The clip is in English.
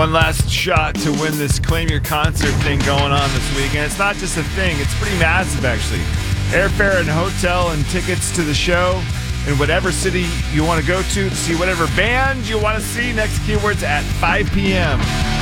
One last shot to win this Claim Your Concert thing going on this weekend. It's not just a thing, it's pretty massive, actually. Airfare and hotel and tickets to the show in whatever city you want to go to see whatever band you want to see. Next Keywords at 5 p.m.